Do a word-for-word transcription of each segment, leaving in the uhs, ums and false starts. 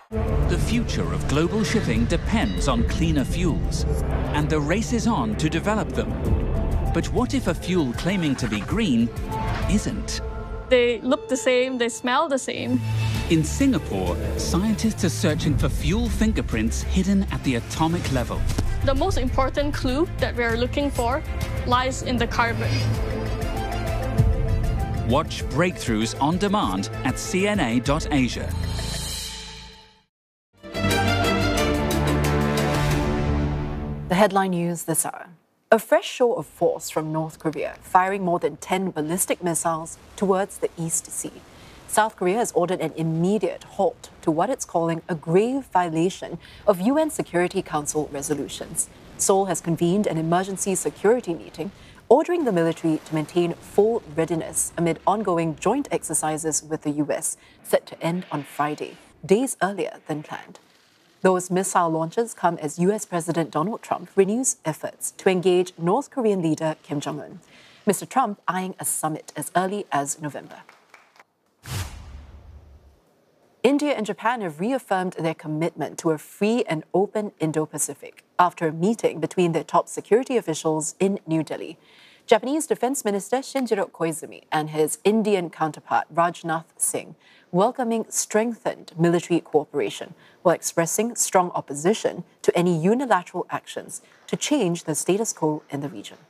The future of global shipping depends on cleaner fuels, and the race is on to develop them. But what if a fuel claiming to be green isn't? They look the same, they smell the same. In Singapore, scientists are searching for fuel fingerprints hidden at the atomic level. The most important clue that we are looking for lies in the carbon. Watch Breakthroughs on demand at C N A dot asia. The headline news this hour. A fresh show of force from North Korea, firing more than ten ballistic missiles towards the East Sea. South Korea has ordered an immediate halt to what it's calling a grave violation of U N Security Council resolutions. Seoul has convened an emergency security meeting, ordering the military to maintain full readiness amid ongoing joint exercises with the U S, set to end on Friday, days earlier than planned. Those missile launches come as U S President Donald Trump renews efforts to engage North Korean leader Kim Jong-un. Mister Trump eyeing a summit as early as November. India and Japan have reaffirmed their commitment to a free and open Indo-Pacific after a meeting between their top security officials in New Delhi. Japanese Defense Minister Shinjiro Koizumi and his Indian counterpart Rajnath Singh welcoming strengthened military cooperation while expressing strong opposition to any unilateral actions to change the status quo in the region.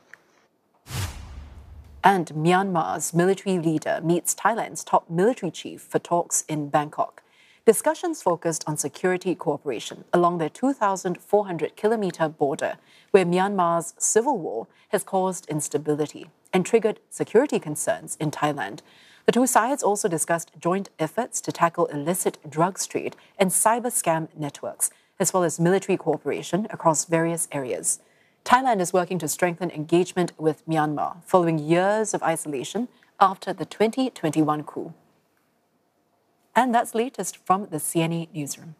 And Myanmar's military leader meets Thailand's top military chief for talks in Bangkok. Discussions focused on security cooperation along their two thousand four hundred kilometre border, where Myanmar's civil war has caused instability and triggered security concerns in Thailand. The two sides also discussed joint efforts to tackle illicit drugs trade and cyber scam networks, as well as military cooperation across various areas. Thailand is working to strengthen engagement with Myanmar following years of isolation after the twenty twenty-one coup. And that's latest from the C N A Newsroom.